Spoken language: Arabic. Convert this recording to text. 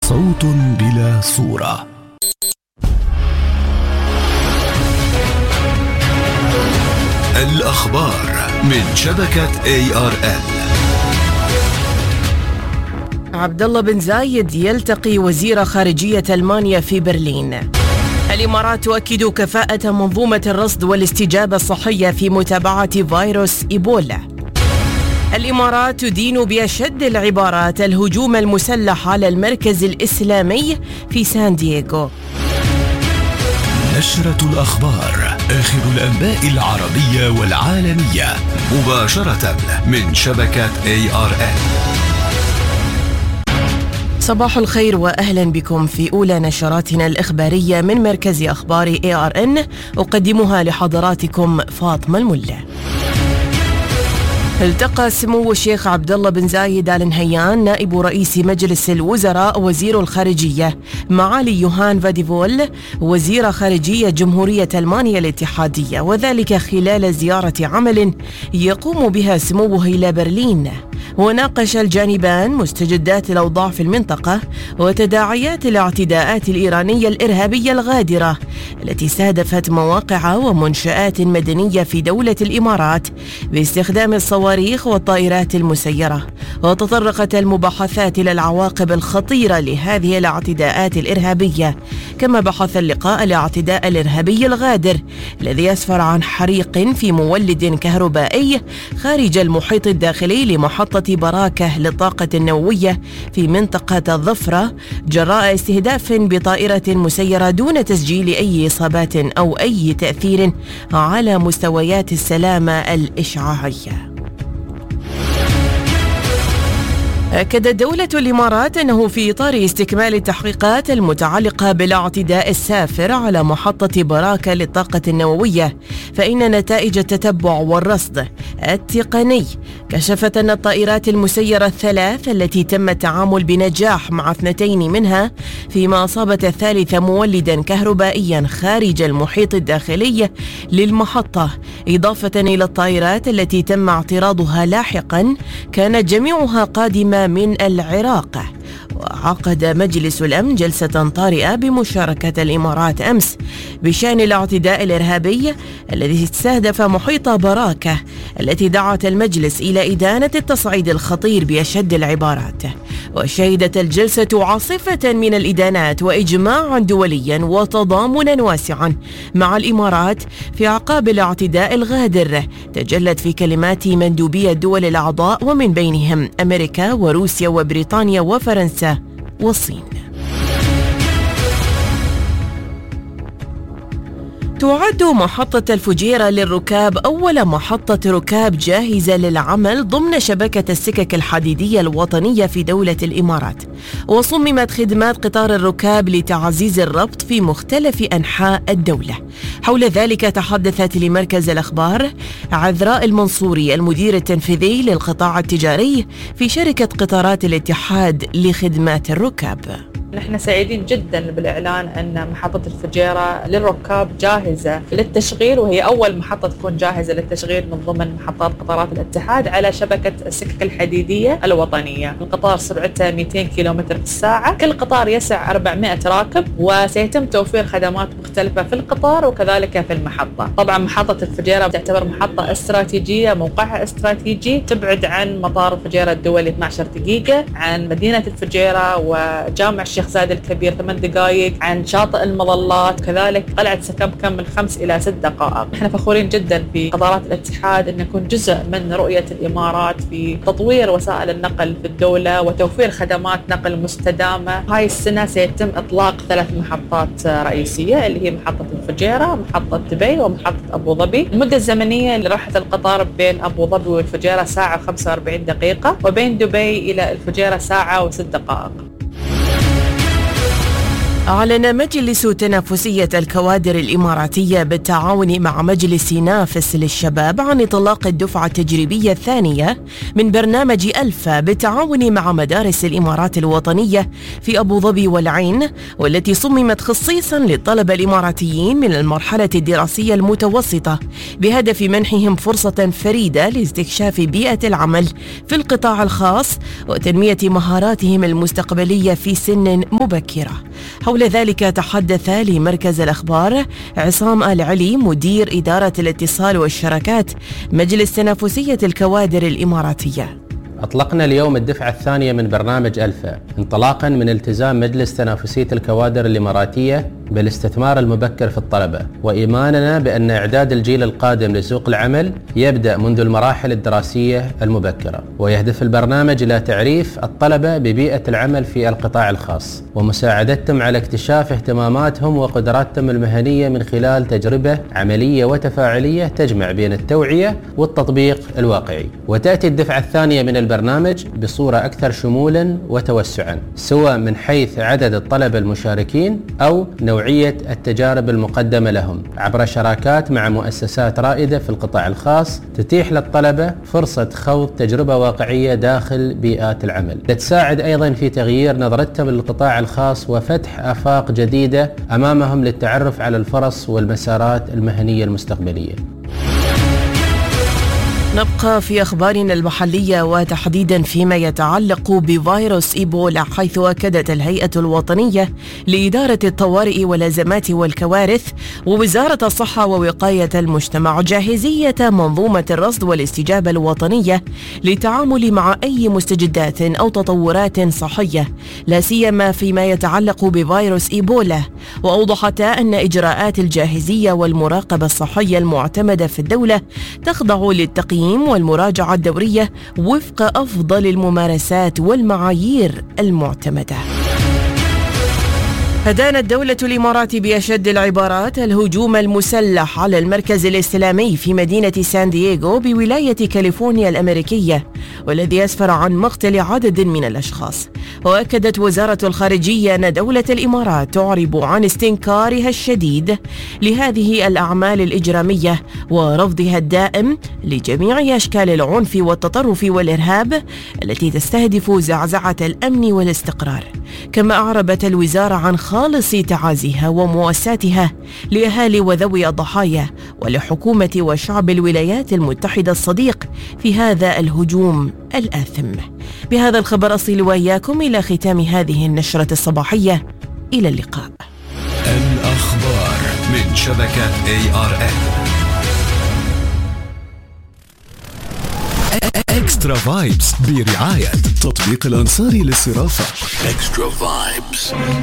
صوت بلا صورة. الأخبار من شبكة ARN. عبد الله بن زايد يلتقي وزير خارجية ألمانيا في برلين. الإمارات تؤكد كفاءة منظومة الرصد والاستجابة الصحية في متابعة فيروس إيبولا. الإمارات تدين بأشد العبارات الهجوم المسلح على المركز الإسلامي في سان دييغو. نشرة الأخبار، آخر الأنباء العربية والعالمية، مباشرة من شبكة ARN. صباح الخير وأهلا بكم في أولى نشراتنا الإخبارية من مركز أخبار ARN، أقدمها لحضراتكم فاطمة الملا. التقى سمو الشيخ عبد الله بن زايد آل نهيان نائب رئيس مجلس الوزراء وزير الخارجية معالي يوهان فاديفول وزير خارجية جمهورية ألمانيا الاتحادية، وذلك خلال زيارة عمل يقوم بها سموه إلى برلين. وناقش الجانبان مستجدات الأوضاع في المنطقة وتداعيات الاعتداءات الإيرانية الإرهابية الغادرة التي استهدفت مواقع ومنشآت مدنية في دولة الإمارات باستخدام الصواريخ والطائرات المسيرة. وتطرقت المباحثات إلى العواقب الخطيرة لهذه الاعتداءات الإرهابية، كما بحث اللقاء الاعتداء الإرهابي الغادر الذي أسفر عن حريق في مولد كهربائي خارج المحيط الداخلي لمحطة براكة للطاقة النووية في منطقة الظفرة جراء استهداف بطائرة مسيرة دون تسجيل أي إصابات أو أي تأثير على مستويات السلامة الإشعاعية. أكدت دولة الإمارات أنه في إطار استكمال التحقيقات المتعلقة بالاعتداء السافر على محطة براكة للطاقة النووية، فإن نتائج التتبع والرصد التقني كشفت أن الطائرات المسيرة الثلاث التي تم التعامل بنجاح مع 2 منها، فيما أصابت الثالثة مولدا كهربائيا خارج المحيط الداخلي للمحطة، إضافة إلى الطائرات التي تم اعتراضها لاحقا كانت جميعها قادمة من العراق. وعقد مجلس الأمن جلسة طارئة بمشاركة الإمارات أمس بشأن الاعتداء الإرهابي الذي استهدف محيط براكة، التي دعت المجلس إلى إدانة التصعيد الخطير بأشد العبارات. وشهدت الجلسة عاصفة من الإدانات وإجماعا دوليا وتضامنا واسعا مع الإمارات في أعقاب الاعتداء الغادر تجلت في كلمات مندوبي الدول الأعضاء، ومن بينهم أمريكا وروسيا وبريطانيا وفرنسا والصين. تعد محطة الفجيرة للركاب أول محطة ركاب جاهزة للعمل ضمن شبكة السكك الحديدية الوطنية في دولة الإمارات، وصممت خدمات قطار الركاب لتعزيز الربط في مختلف أنحاء الدولة. حول ذلك تحدثت لمركز الأخبار عذراء المنصوري المدير التنفيذي للقطاع التجاري في شركة قطارات الاتحاد لخدمات الركاب. نحن سعيدين جدا بالإعلان أن محطة الفجيرة للركاب جاهزة للتشغيل، وهي أول محطة تكون جاهزة للتشغيل من ضمن محطات قطارات الاتحاد على شبكة السكك الحديدية الوطنية. القطار سرعته 200 كيلومتر في الساعة، كل قطار يسع 400 راكب، وسيتم توفير خدمات مختلفة في القطار وكذلك في المحطة. طبعا محطة الفجيرة تعتبر محطة استراتيجية، موقعها استراتيجي، تبعد عن مطار الفجيرة الدولي 12 دقيقة، عن مدينة الفجيرة وجامع الشيخ زايد الكبير 8 دقائق، عن شاطئ المظلات، كذلك قلعة سكبكم من 5 إلى 6 دقائق. نحن فخورين جدا في قطارات الاتحاد أن نكون جزء من رؤية الإمارات في تطوير وسائل النقل في الدولة وتوفير خدمات نقل مستدامة. هاي السنة سيتم إطلاق 3 محطات رئيسية، اللي هي محطة الفجيرة، محطة دبي، ومحطة أبو ظبي. المدة الزمنية لراحة القطار بين أبو ظبي والفجيرة ساعة و45 دقيقة، وبين دبي إلى الفجيرة ساعة و6 دقائق. أعلن مجلس تنافسية الكوادر الإماراتية بالتعاون مع مجلس نافس للشباب عن إطلاق الدفعة التجريبية الثانية من برنامج ألفا بالتعاون مع مدارس الإمارات الوطنية في أبو ظبي والعين، والتي صممت خصيصا للطلبة الإماراتيين من المرحلة الدراسية المتوسطة بهدف منحهم فرصة فريدة لاستكشاف بيئة العمل في القطاع الخاص وتنمية مهاراتهم المستقبلية في سن مبكرة. حول ذلك تحدث لمركز الأخبار عصام آل علي مدير إدارة الاتصال والشركات مجلس تنافسية الكوادر الإماراتية. أطلقنا اليوم الدفعة الثانية من برنامج ألفا انطلاقا من التزام مجلس تنافسية الكوادر الإماراتية بالاستثمار المبكر في الطلبة، وإيماننا بأن إعداد الجيل القادم لسوق العمل يبدأ منذ المراحل الدراسية المبكرة، ويهدف البرنامج إلى تعريف الطلبة ببيئة العمل في القطاع الخاص ومساعدتهم على اكتشاف اهتماماتهم وقدراتهم المهنية من خلال تجربة عملية وتفاعلية تجمع بين التوعية والتطبيق الواقعي. وتأتي الدفعة الثانية من البرنامج بصورة أكثر شمولا وتوسعا، سواء من حيث عدد الطلبة المشاركين أو نوعية التجارب المقدمة لهم عبر شراكات مع مؤسسات رائدة في القطاع الخاص تتيح للطلبة فرصة خوض تجربة واقعية داخل بيئات العمل، تساعد أيضا في تغيير نظرتهم للقطاع الخاص وفتح آفاق جديدة أمامهم للتعرف على الفرص والمسارات المهنية المستقبلية. نبقى في أخبارنا المحلية وتحديدا فيما يتعلق بفيروس إيبولا، حيث أكدت الهيئة الوطنية لإدارة الطوارئ والأزمات والكوارث ووزارة الصحة ووقاية المجتمع جاهزية منظومة الرصد والاستجابة الوطنية للتعامل مع أي مستجدات أو تطورات صحية، لا سيما فيما يتعلق بفيروس إيبولا. وأوضحت أن إجراءات الجاهزية والمراقبة الصحية المعتمدة في الدولة تخضع للتقييم والمراجعة الدورية وفق أفضل الممارسات والمعايير المعتمدة. أدانت الدولة الإمارات بأشد العبارات الهجوم المسلح على المركز الإسلامي في مدينة سان دييغو بولاية كاليفورنيا الأمريكية، والذي أسفر عن مقتل عدد من الأشخاص. وأكدت وزارة الخارجية أن دولة الإمارات تعرب عن استنكارها الشديد لهذه الأعمال الإجرامية ورفضها الدائم لجميع أشكال العنف والتطرف والإرهاب التي تستهدف زعزعة الأمن والاستقرار. كما أعربت الوزارة عن خالص تعازيها ومواساتها لأهالي وذوي الضحايا ولحكومة وشعب الولايات المتحدة الصديق في هذا الهجوم الآثم. بهذا الخبر أصل وإياكم إلى ختام هذه النشرة الصباحية. إلى اللقاء. الأخبار من شبكة ARN. إكسترا فايبس برعاية تطبيق الأنصاري للصرافة. إكسترا فايبس.